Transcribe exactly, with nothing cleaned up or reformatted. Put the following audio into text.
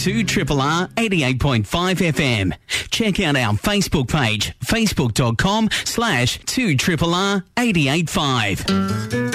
two R R R eighty-eight point five F M. Check out our Facebook page, facebook dot com slash two R R R eighty-eight point five.